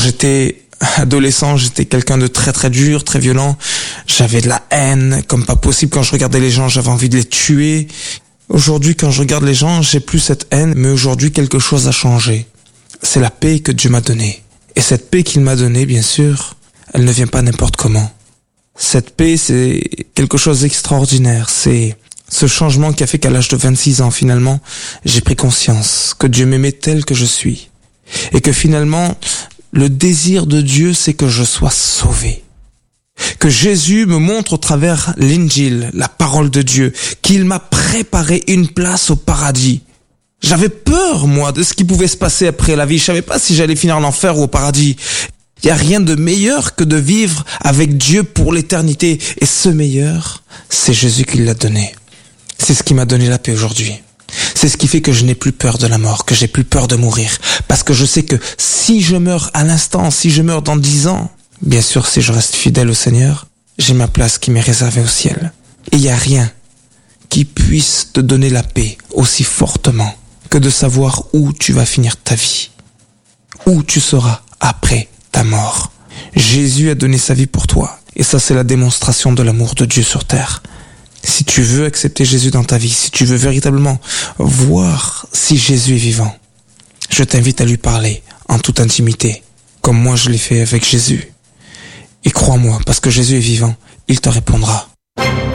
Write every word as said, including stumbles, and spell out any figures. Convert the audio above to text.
j'étais adolescent, j'étais quelqu'un de très très dur, très violent. J'avais de la haine, comme pas possible. Quand je regardais les gens, j'avais envie de les tuer. Aujourd'hui, quand je regarde les gens, j'ai plus cette haine, mais aujourd'hui, quelque chose a changé. C'est la paix que Dieu m'a donnée. Et cette paix qu'il m'a donnée, bien sûr, elle ne vient pas n'importe comment. Cette paix, c'est quelque chose d'extraordinaire. C'est ce changement qui a fait qu'à l'âge de vingt-six ans, finalement, j'ai pris conscience que Dieu m'aimait tel que je suis. Et que finalement, le désir de Dieu, c'est que je sois sauvé. Que Jésus me montre au travers l'Injil, la parole de Dieu, qu'il m'a préparé une place au paradis. J'avais peur, moi, de ce qui pouvait se passer après la vie. Je savais pas si j'allais finir en enfer ou au paradis. Il y a rien de meilleur que de vivre avec Dieu pour l'éternité. Et ce meilleur, c'est Jésus qui l'a donné. C'est ce qui m'a donné la paix aujourd'hui. C'est ce qui fait que je n'ai plus peur de la mort, que j'ai plus peur de mourir. Parce que je sais que si je meurs à l'instant, si je meurs dans dix ans, bien sûr, si je reste fidèle au Seigneur, j'ai ma place qui m'est réservée au ciel. Et il n'y a rien qui puisse te donner la paix aussi fortement que de savoir où tu vas finir ta vie, où tu seras après ta mort. Jésus a donné sa vie pour toi. Et ça, c'est la démonstration de l'amour de Dieu sur terre. Si tu veux accepter Jésus dans ta vie, si tu veux véritablement voir si Jésus est vivant, je t'invite à lui parler en toute intimité, comme moi je l'ai fait avec Jésus. Et crois-moi, parce que Jésus est vivant, il te répondra.